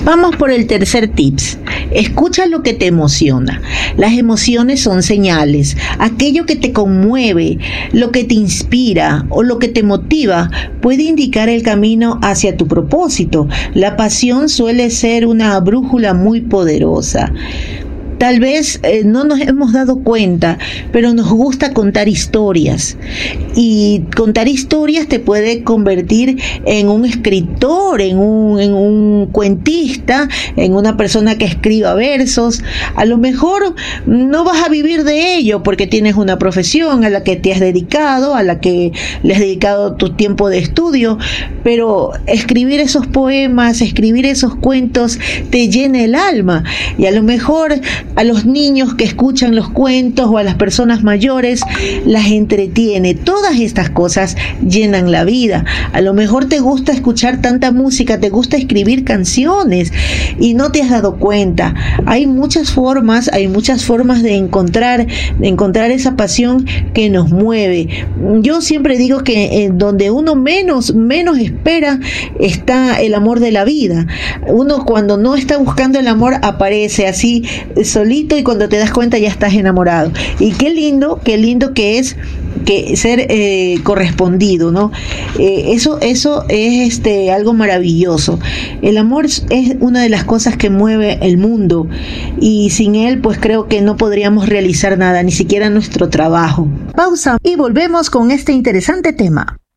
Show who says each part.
Speaker 1: Vamos por el tercer tips. Escucha lo que te emociona. Las emociones son señales. Aquello que te conmueve, lo que te inspira o lo que te motiva puede indicar el camino hacia tu propósito. La pasión suele ser una brújula muy poderosa. Tal vez no nos hemos dado cuenta, pero nos gusta contar historias. Y contar historias te puede convertir en un escritor, en un cuentista, en una persona que escriba versos. A lo mejor no vas a vivir de ello porque tienes una profesión a la que te has dedicado, a la que le has dedicado tu tiempo de estudio, pero escribir esos poemas, escribir esos cuentos te llena el alma. Y a lo mejor a los niños que escuchan los cuentos o a las personas mayores las entretiene. Todas estas cosas llenan la vida. A lo mejor te gusta escuchar tanta música, te gusta escribir canciones y no te has dado cuenta. Hay muchas formas de encontrar esa pasión que nos mueve. Yo siempre digo que donde uno menos espera está el amor de la vida. Uno cuando no está buscando el amor aparece así solito y cuando te das cuenta ya estás enamorado. Y qué lindo que es que ser correspondido, ¿no? Eso es algo maravilloso. El amor es una de las cosas que mueve el mundo y sin él pues creo que no podríamos realizar nada, ni siquiera nuestro trabajo. Pausa y volvemos con este interesante tema.